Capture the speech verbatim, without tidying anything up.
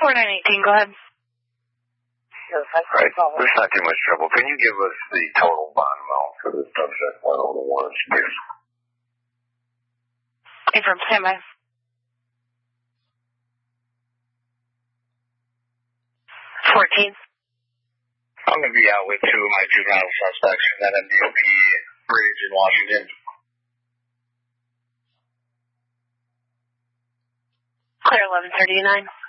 four nine eighteen, go ahead. Right, there's not too much trouble. Can you give us the total bond amount for this subject one oh the warrants, please? Affirm, standby. fourteen. I'm going to be out with two of my juvenile suspects from that M D O P bridge in Washington. Clear eleven thirty-nine.